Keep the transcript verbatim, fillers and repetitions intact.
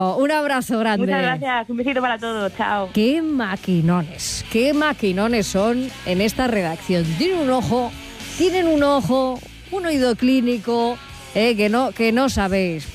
Un abrazo grande. Muchas gracias, un besito para todos, chao. Qué maquinones, qué maquinones son en esta redacción. Tienen un ojo, tienen un ojo, un oído clínico, eh, que no, que no sabéis.